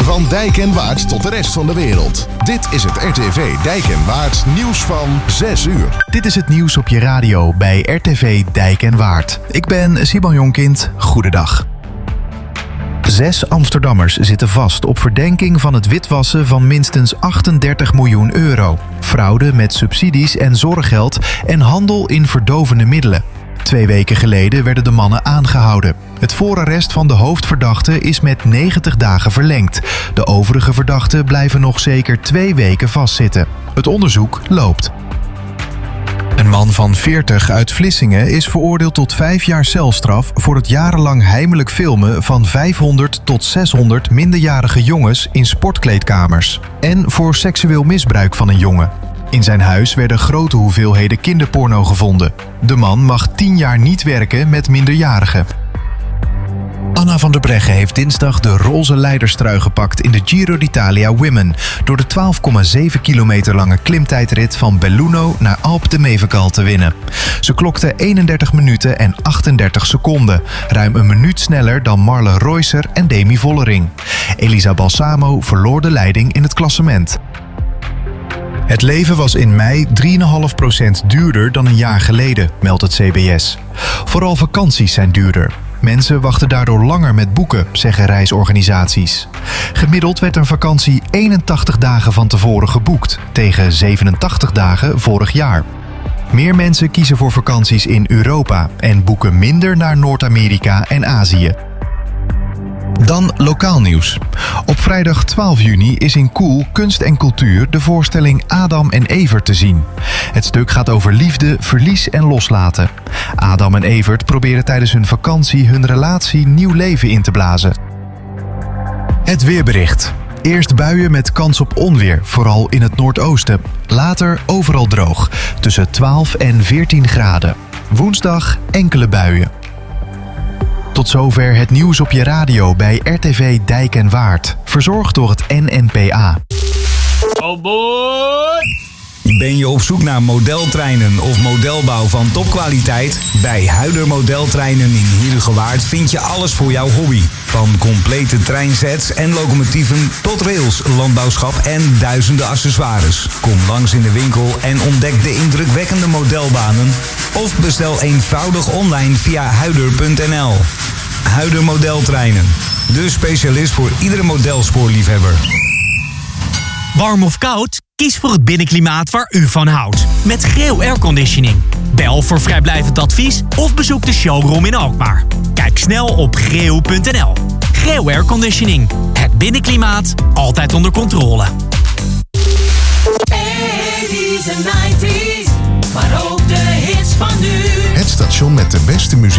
Van Dijk en Waard tot de rest van de wereld. Dit is het RTV Dijk en Waard nieuws van 6 uur. Dit is het nieuws op je radio bij RTV Dijk en Waard. Ik ben Simon Jonkind. Goedendag. 6 Amsterdammers zitten vast op verdenking van het witwassen van minstens 38 miljoen euro. Fraude met subsidies en zorggeld en handel in verdovende middelen. 2 weken geleden werden de mannen aangehouden. Het voorarrest van de hoofdverdachte is met 90 dagen verlengd. De overige verdachten blijven nog zeker 2 weken vastzitten. Het onderzoek loopt. Een man van 40 uit Vlissingen is veroordeeld tot 5 jaar celstraf voor het jarenlang heimelijk filmen van 500 tot 600 minderjarige jongens in sportkleedkamers. En voor seksueel misbruik van een jongen. In zijn huis werden grote hoeveelheden kinderporno gevonden. De man mag 10 jaar niet werken met minderjarigen. Anna van der Breggen heeft dinsdag de roze leiderstrui gepakt in de Giro d'Italia Women door de 12,7 kilometer lange klimtijdrit van Belluno naar Alpe d'Huez te winnen. Ze klokte 31 minuten en 38 seconden, ruim een minuut sneller dan Marle Reusser en Demi Vollering. Elisa Balsamo verloor de leiding in het klassement. Het leven was in mei 3,5% duurder dan een jaar geleden, meldt het CBS. Vooral vakanties zijn duurder. Mensen wachten daardoor langer met boeken, zeggen reisorganisaties. Gemiddeld werd een vakantie 81 dagen van tevoren geboekt, tegen 87 dagen vorig jaar. Meer mensen kiezen voor vakanties in Europa en boeken minder naar Noord-Amerika en Azië. Dan lokaal nieuws. Op vrijdag 12 juni is in Koel Kunst en Cultuur de voorstelling Adam en Evert te zien. Het stuk gaat over liefde, verlies en loslaten. Adam en Evert proberen tijdens hun vakantie hun relatie nieuw leven in te blazen. Het weerbericht. Eerst buien met kans op onweer, vooral in het noordoosten. Later overal droog, tussen 12 en 14 graden. Woensdag enkele buien. Tot zover het nieuws op je radio bij RTV Dijk en Waard. Verzorgd door het NNPA. Oh boy! Ben je op zoek naar modeltreinen of modelbouw van topkwaliteit? Bij Huider Modeltreinen in Heerhugowaard vind je alles voor jouw hobby. Van complete treinsets en locomotieven tot rails, landbouwschap en duizenden accessoires. Kom langs in de winkel en ontdek de indrukwekkende modelbanen. Of bestel eenvoudig online via huider.nl. Huider Modeltreinen. De specialist voor iedere modelspoorliefhebber. Warm of koud? Kies voor het binnenklimaat waar u van houdt. Met Greo Airconditioning. Bel voor vrijblijvend advies of bezoek de showroom in Alkmaar. Kijk snel op greo.nl. Greo Airconditioning. Het binnenklimaat altijd onder controle. 80s en 90s, maar ook de hits van nu. Het station met de beste muziek